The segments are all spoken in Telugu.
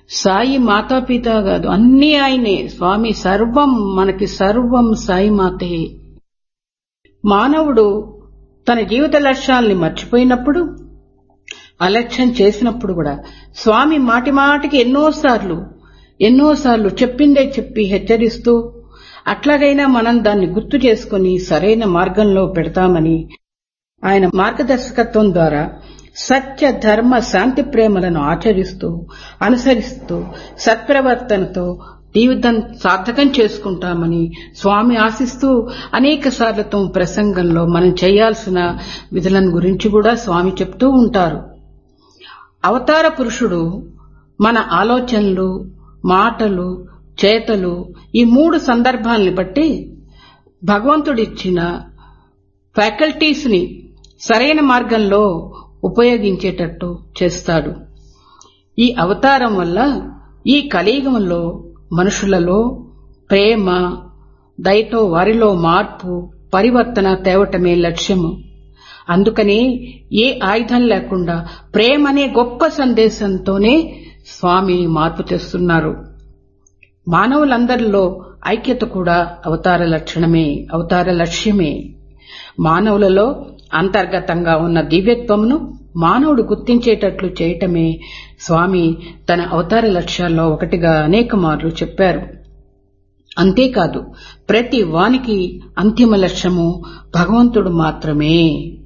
సాయి మాతాపిత కాదు, అన్నీ ఆయనే. స్వామి సర్వం, మనకి సర్వం సాయి మాతే. మానవుడు తన జీవిత లక్ష్యాల్ని మర్చిపోయినప్పుడు, అలక్ష్యం చేసినప్పుడు కూడా స్వామి మాటిమాటికి ఎన్నోసార్లు చెప్పిందే చెప్పి హెచ్చరిస్తూ, అట్లాగైనా మనం దాన్ని గుర్తు చేసుకుని సరైన మార్గంలో పెడతామని ఆయన మార్గదర్శకత్వం ద్వారా సత్య, ధర్మ, శాంతి ప్రేమలను ఆచరిస్తూ, అనుసరిస్తూ, సత్ప్రవర్తనతో జీవితం సార్థకం చేసుకుంటామని స్వామి ఆశిస్తూ అనేక సార్లు తమ ప్రసంగంలో మనం చేయాల్సిన విధులను గురించి కూడా స్వామి చెప్తూ ఉంటారు. అవతార పురుషుడు మన ఆలోచనలు, మాటలు, చేతలు ఈ 3 సందర్భాల్ని బట్టి భగవంతుడిచ్చిన ఫ్యాకల్టీస్ ని సరైన మార్గంలో ఉపయోగించేటట్టు చేస్తాడు. ఈ అవతారం వల్ల ఈ కలియుగంలో మనుషులలో ప్రేమ, దయతో వారిలో మార్పు, పరివర్తన తేవటమే లక్ష్యము. అందుకనే ఏ ఆయుధం లేకుండా ప్రేమనే గొప్ప సందేశంతోనే స్వామి మార్పు తెస్తున్నారు. మానవులందరిలో ఐక్యత కూడా అవతార లక్ష్యమే. మానవులలో అంతర్గతంగా ఉన్న దివ్యత్వమును మానవుడు గుర్తించేటట్లు చేయటమే స్వామి తన అవతార లక్ష్యాల్లో ఒకటిగా అనేక మార్లు చెప్పారు. అంతేకాదు, ప్రతి వానికి అంతిమ లక్ష్యము భగవంతుడు మాత్రమే.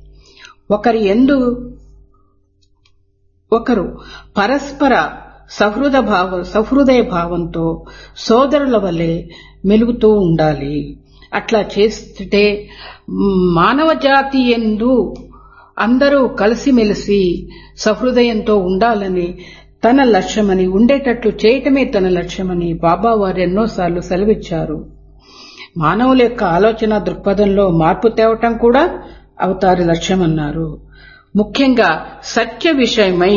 ఒకరు పరస్పర సహృదయ భావంతో సోదరుల వలె మెలుగుతూ ఉండాలి. అట్లా చేస్తే మానవ జాతి యందు అందరూ కలిసిమెలిసి సహృదయంతో ఉండాలని, తన లక్ష్యమని, ఉండేటట్లు చేయటమే తన లక్ష్యమని బాబా వారు ఎన్నోసార్లు సెలవిచ్చారు. మానవుల యొక్క ఆలోచన దృక్పథంలో మార్పు తేవటం కూడా అవతార లక్ష్యమన్నారు. ముఖ్యంగా సత్య విషయమై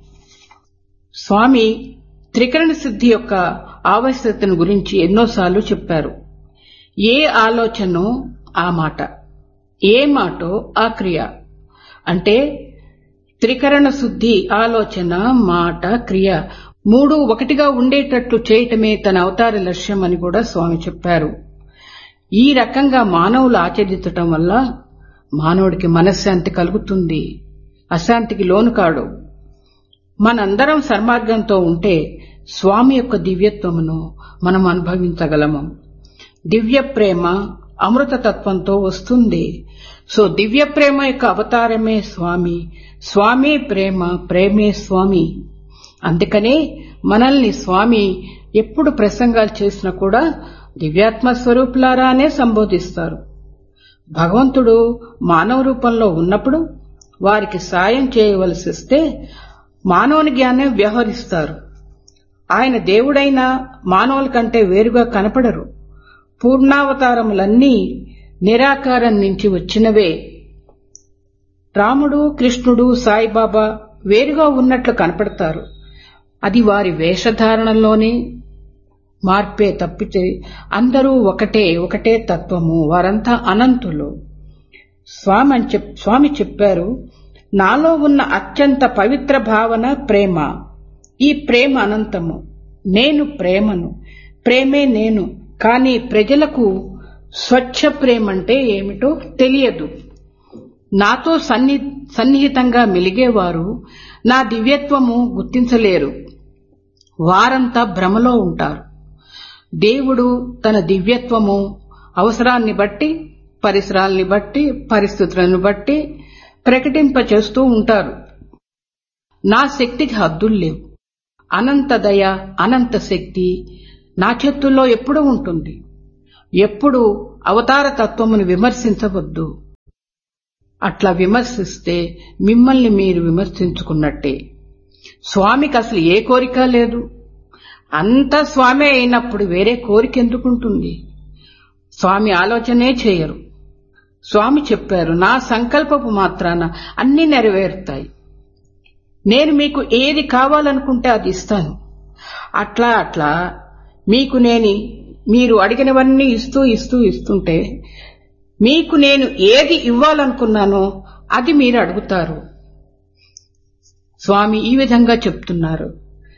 స్వామి త్రికరణ సిద్ధి యొక్క ఆవశ్యకతను గురించి ఎన్నోసార్లు చెప్పారు. ఏ ఆలోచనో ఆ మాట, ఏ మాటో ఆ క్రియ. అంటే త్రికరణ శుద్ధి, ఆలోచన, మాట, క్రియ 3 ఒకటిగా ఉండేటట్లు చేయటమే తన అవతార లక్ష్యం అని కూడా స్వామి చెప్పారు. ఈ రకంగా మానవులు ఆచరించటం వల్ల మానవుడికి మనశ్శాంతి కలుగుతుంది, అశాంతికి లోను కాడు. మనందరం సన్మార్గంతో ఉంటే స్వామి యొక్క దివ్యత్వమును మనం అనుభవించగలము. దివ్య ప్రేమ అమృతతత్వంతో వస్తుంది. సో దివ్య ప్రేమ యొక్క అవతారమే స్వామి, స్వామి ప్రేమ, ప్రేమే స్వామి. అందుకనే మనల్ని స్వామి ఎప్పుడు ప్రసంగాలు చేసినా కూడా దివ్యాత్మ స్వరూపులారా అనే సంబోధిస్తారు. భగవంతుడు మానవ రూపంలో ఉన్నప్పుడు వారికి సాయం చేయవలసి వస్తే మానవుని జ్ఞానం వ్యవహరిస్తారు. ఆయన దేవుడైనా మానవుల కంటే వేరుగా కనపడరు. పూర్ణావతారములన్నీ నిరాకారం నుంచి వచ్చినవే. రాముడు, కృష్ణుడు, సాయిబాబా వేరుగా ఉన్నట్లు కనపడతారు. అది వారి వేషధారణలోనే మార్పే తప్పితే అందరూ ఒకటే తత్వము, వారంతా అనంతులు. స్వామి చెప్పారు, నాలో ఉన్న అత్యంత పవిత్ర భావన ప్రేమ. ఈ ప్రేమ అనంతము. నేను ప్రేమను, ప్రేమే నేను. కానీ ప్రజలకు స్వచ్ఛ ప్రేమంటే ఏమిటో తెలియదు. నాతో సన్నిహితంగా మెలిగేవారు నా దివ్యత్వము గుర్తించలేరు. వారంతా భ్రమలో ఉంటారు. దేవుడు తన దివ్యత్వము అవసరాన్ని బట్టి, పరిసరాల్ని బట్టి, పరిస్థితులను బట్టి ప్రకటింపచేస్తూ ఉంటారు. నా శక్తికి హద్దులు లేవు. అనంత దయ, అనంత శక్తి నా చేతుల్లో ఎప్పుడూ ఉంటుంది. ఎప్పుడు అవతార తత్వమును విమర్శించవద్దు. అట్లా విమర్శిస్తే మిమ్మల్ని మీరు విమర్శించుకున్నట్టే. స్వామికి అసలు ఏ కోరిక లేదు. అంతా స్వామి అయినప్పుడు వేరే కోరిక ఎందుకుంటుంది? స్వామి ఆలోచనే చేయరు. స్వామి చెప్పారు, నా సంకల్పపు మాత్రాన అన్నీ నెరవేరుతాయి. నేను మీకు ఏది కావాలనుకుంటే అది ఇస్తాను. అట్లా మీకు మీరు అడిగినవన్నీ ఇస్తుంటే మీకు నేను ఏది ఇవ్వాలనుకున్నానో అది మీరు అడుగుతారు. స్వామి ఈ విధంగా చెప్తున్నారు.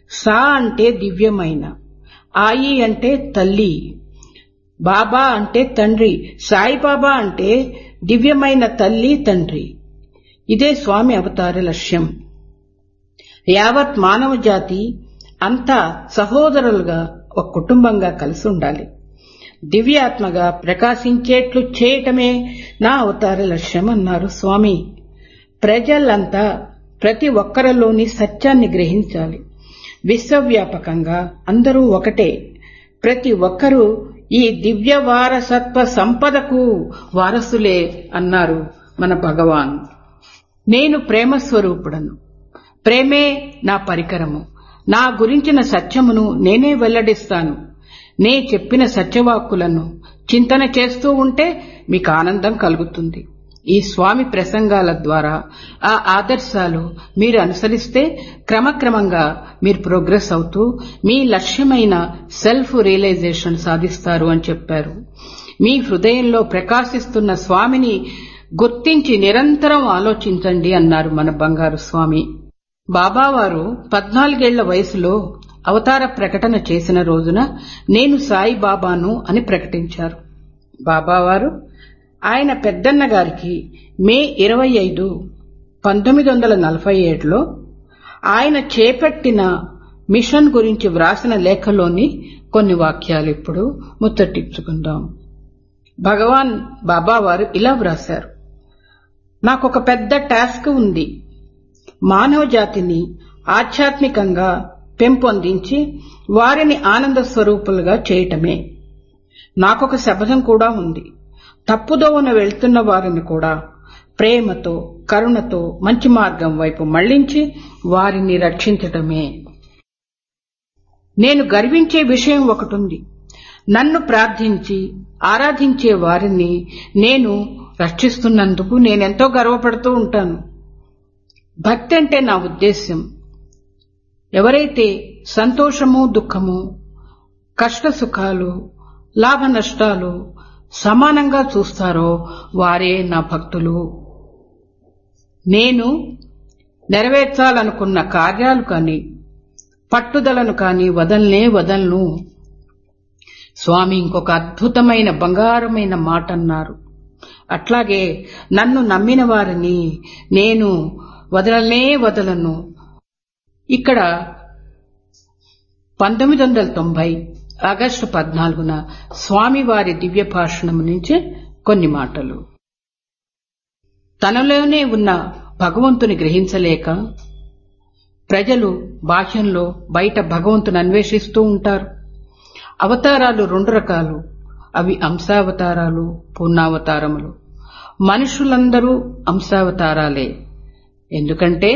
సా అంటే దివ్యమైన, ఆయి అంటే తల్లి, బాబా అంటే తండ్రి. సాయిబాబా అంటే దివ్యమైన తల్లి తండ్రి. ఇదే స్వామి అవతార లక్ష్యం. యావత్ మానవ జాతి అంతా సహోదరులుగా ఒక కుటుంబంగా కలిసి ఉండాలి. దివ్యాత్మగా ప్రకాశించేట్లు చేయటమే నా అవతార లక్ష్యం అన్నారు స్వామి. ప్రజలంతా ప్రతి ఒక్కరిలోని సత్యాన్ని గ్రహించాలి. విశ్వవ్యాపకంగా అందరూ ఒకటే. ప్రతి ఒక్కరూ ఈ దివ్య వారసత్వ సంపదకు వారసులే అన్నారు మన భగవాన్. నేను ప్రేమ స్వరూపుడను. ప్రేమే నా పరికరము. నా గురించిన సత్యమును నేనే వెల్లడిస్తాను. నే చెప్పిన సత్యవాక్కులను చింతన చేస్తూ ఉంటే మీకు ఆనందం కలుగుతుంది. ఈ స్వామి ప్రసంగాల ద్వారా ఆ ఆదర్శాలు మీరు అనుసరిస్తే క్రమక్రమంగా మీరు ప్రోగ్రెస్ అవుతూ మీ లక్ష్యమైన సెల్ఫ్ రియలైజేషన్ సాధిస్తారు అని చెప్పారు. మీ హృదయంలో ప్రకాశిస్తున్న స్వామిని గుర్తించి నిరంతరం ఆలోచించండి అన్నారు మన బంగారు స్వామి. బాబావారు 14 ఏళ్ల వయసులో అవతార ప్రకటన చేసిన రోజున నేను సాయిబాబాను అని ప్రకటించారు. బాబావారు ఆయన పెద్దన్న గారికి మే 25, 1947లో ఆయన చేపట్టిన మిషన్ గురించి వ్రాసిన లేఖలోని కొన్ని వాక్యాలు ఇప్పుడు ముచ్చటించుకుందాం. భగవాన్ బాబావారు ఇలా వ్రాశారు: నాకొక పెద్ద టాస్క్ ఉంది. మానవ జాతిని ఆధ్యాత్మికంగా పెంపొందించి వారిని ఆనంద స్వరూపులుగా చేయటమే. నాకొక శపథం కూడా ఉంది. తప్పుదోవన వెళ్తున్న వారిని కూడా ప్రేమతో, కరుణతో మంచి మార్గం వైపు మళ్లించి వారిని రక్షించటమే. నేను గర్వించే విషయం ఒకటుంది. నన్ను ప్రార్థించి ఆరాధించే వారిని నేను రక్షిస్తున్నందుకు నేనెంతో గర్వపడుతూ ఉంటాను. భక్తి అంటే నా ఉద్దేశ్యం. ఎవరైతే సంతోషము, దుఃఖము, కష్ట సుఖాలు, లాభ నష్టాలు సమానంగా చూస్తారో వారే నా భక్తులు. నేను నెరవేర్చాలనుకున్న కార్యాలు కాని పట్టుదలను కాని వదలను. స్వామి ఇంకొక అద్భుతమైన బంగారమైన మాట అన్నారు. అట్లాగే నన్ను నమ్మిన వారిని నేను వదలను. ఇక్కడ 1990 ఆగస్టు 14న స్వామివారి దివ్య భాషణం నుంచి కొన్ని మాటలు. తనలోనే ఉన్న భగవంతుని గ్రహించలేక ప్రజలు బాహ్యంలో బయట భగవంతుని అన్వేషిస్తూ ఉంటారు. అవతారాలు 2 రకాలు. అవి అంశావతారాలు, పూర్ణావతారములు. మనుషులందరూ అంశావతారాలే. ఎందుకంటే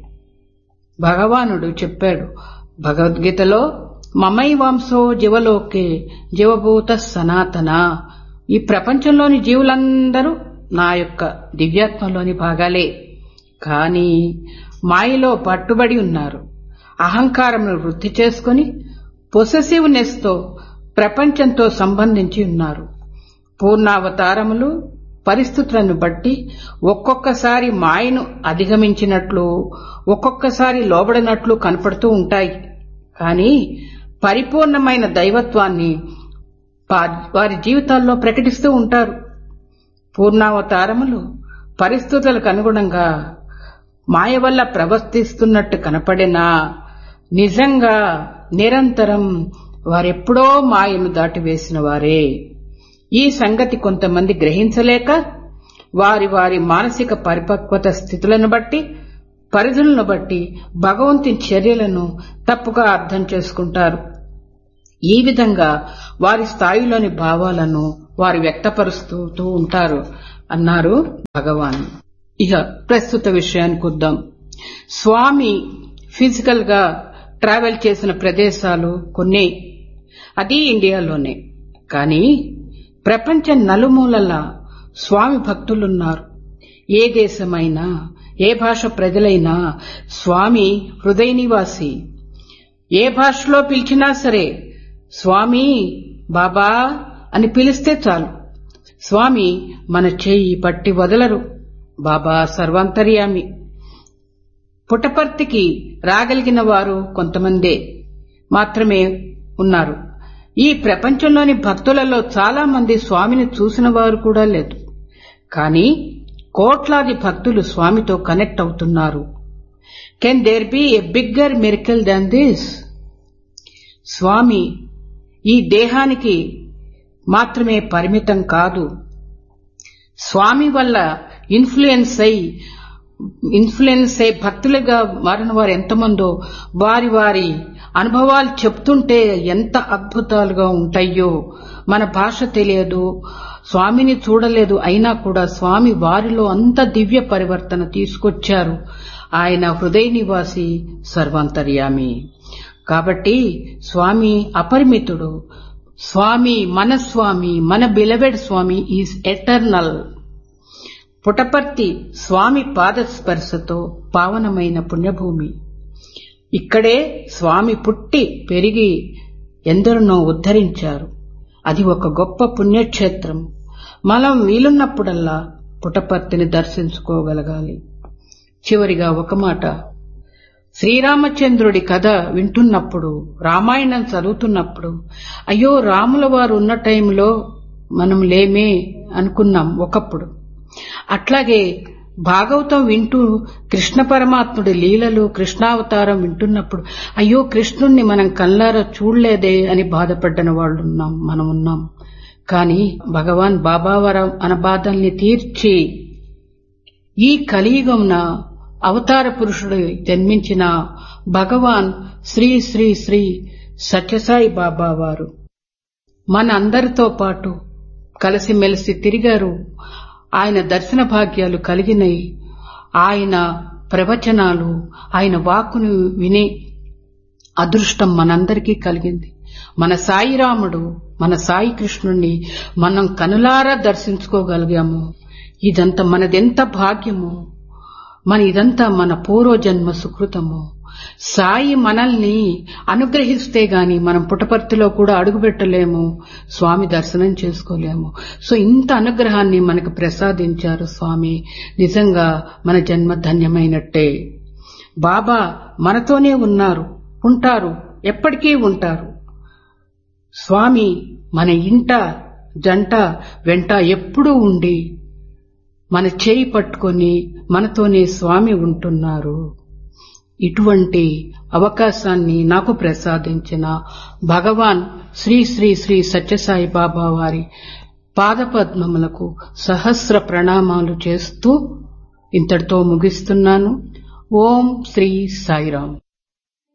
భగవానుడు చెప్పాడు భగవద్గీతలో, మమైవాంసో జీవలోకే జీవభూత సనాతన. ఈ ప్రపంచంలోని జీవులందరూ నా యొక్క దివ్యాత్మలోని భాగాలే. కానీ మాయలో పట్టుబడి ఉన్నారు. అహంకారమును వృద్ధి చేసుకుని పొసెసివ్నెస్ తో ప్రపంచంతో సంబంధించి ఉన్నారు. పూర్ణావతారములు పరిస్థితులను బట్టి ఒక్కొక్కసారి మాయను అధిగమించినట్లు, ఒక్కొక్కసారి లోబడినట్లు కనపడుతూ ఉంటాయి. కానీ పరిపూర్ణమైన దైవత్వాన్ని వారి జీవితాల్లో ప్రకటిస్తూ ఉంటారు. పూర్ణావతారములు పరిస్థితులకు అనుగుణంగా మాయ వల్ల ప్రవర్తిస్తున్నట్టు కనపడినా నిజంగా నిరంతరం వారెప్పుడో మాయను దాటివేసిన వారే. ఈ సంగతి కొంతమంది గ్రహించలేక వారి వారి మానసిక పరిపక్వత స్థితులను బట్టి, పరిధులను బట్టి భగవంతుని చర్యలను తప్పుగా అర్థం చేసుకుంటారు. ఈ విధంగా వారి స్థాయిలోని భావాలను వారు వ్యక్తపరుస్తూ ఉంటారు అన్నారు భగవాన్. ఇక ప్రస్తుత విషయానికి వద్దాం. స్వామి ఫిజికల్ గా ట్రావెల్ చేసిన ప్రదేశాలు కొన్ని, అది ఇండియాలోనే. కానీ ప్రపంచ నలుమూలలా స్వామి భక్తులున్నారు. ఏ దేశమైనా, ఏ భాష ప్రజలైనా స్వామి హృదయ నివాసి. ఏ భాషలో పిలిచినా సరే స్వామి, బాబా అని పిలిస్తే చాలు. స్వామి మన చేయి పట్టి వదలరు. బాబా సర్వాంతర్యామి. పుట్టపర్తికి రాగలిగిన వారు కొంతమందే మాత్రమే ఉన్నారు. ఈ ప్రపంచంలోని భక్తులలో చాలా మంది స్వామిని చూసిన వారు కూడా లేదు. కానీ కోట్లాది భక్తులు స్వామితో కనెక్ట్ అవుతున్నారు. Can there be a bigger miracle than this? స్వామి ఈ దేహానికి మాత్రమే పరిమితం కాదు. స్వామి వల్ల ఇన్ఫ్లుయెన్స్ అయి భక్తులుగా మారిన వారు ఎంతమందో వారి వారి అనుభవాలు చెప్తుంటే ఎంత అద్భుతాలుగా ఉంటాయో. మన భాష తెలియదు, స్వామిని చూడలేదు, అయినా కూడా స్వామి వారిలో అంత దివ్య పరివర్తన తీసుకొచ్చారు. ఆయన హృదయ నివాసి, సర్వాంతర్యామి. కాబట్టి స్వామి అపరిమితుడు. స్వామి, మన beloved Swamy is eternal. Puttaparthi స్వామి పాదస్పర్శతో పావనమైన పుణ్యభూమి. ఇక్కడే స్వామి పుట్టి పెరిగి ఎందరినో ఉద్ధరించారు. అది ఒక గొప్ప పుణ్యక్షేత్రం. మనం వీలున్నప్పుడల్లా పుట్టపర్తిని దర్శించుకోగలగాలి. చివరిగా ఒక మాట. శ్రీరామచంద్రుడి కథ వింటున్నప్పుడు, రామాయణం చదువుతున్నప్పుడు, అయ్యో రాముల వారు ఉన్న టైంలో మనం లేమే అనుకున్నాం ఒకప్పుడు. అట్లాగే భాగవతం వింటూ కృష్ణ పరమాత్ముడి లీలలు, కృష్ణావతారం వింటున్నప్పుడు అయ్యో కృష్ణుణ్ణి మనం కళ్ళారా చూడలేదే అని బాధపడ్డన వాళ్ళు మనం ఉన్నాం. కానీ భగవాన్ బాబావరం అనబాధల్ని తీర్చి ఈ కలియుగంన అవతార పురుషుడు జన్మించిన భగవాన్ శ్రీ శ్రీ శ్రీ సత్యసాయి బాబా వారు మన అందరితో పాటు కలిసిమెలిసి తిరిగారు. ఆయన దర్శన భాగ్యాలు కలిగినాయి. ఆయన ప్రవచనాలు, ఆయన వాక్కును వినే అదృష్టం మనందరికీ కలిగింది. మన సాయిరాముడు, మన సాయి కృష్ణుణ్ణి మనం కనులారా దర్శించుకోగలిగాము. ఇదంతా మనదెంత భాగ్యము. ఇదంతా మన పూర్వజన్మ సుకృతము. సాయి మనల్ని అనుగ్రహిస్తే గాని మనం పుట్టపర్తిలో కూడా అడుగుపెట్టలేము, స్వామి దర్శనం చేసుకోలేము. సో ఇంత అనుగ్రహాన్ని మనకు ప్రసాదించారు స్వామి. నిజంగా మన జన్మ ధన్యమైనట్టే. బాబా మనతోనే ఉన్నారు, ఉంటారు, ఎప్పటికీ ఉంటారు. స్వామి మన ఇంట జంట వెంట ఎప్పుడూ ఉండి మన చేయి పట్టుకొని మనతోనే స్వామి ఉంటున్నారు. ఇటువంటి అవకాశాన్ని నాకు ప్రసాదించిన భగవాన్ శ్రీ శ్రీ శ్రీ సత్యసాయి బాబా వారి పాదపద్మములకు సహస్ర ప్రణామాలు చేస్తూ ఇంతటితో ముగిస్తున్నాను. ఓం శ్రీ సాయిరాం.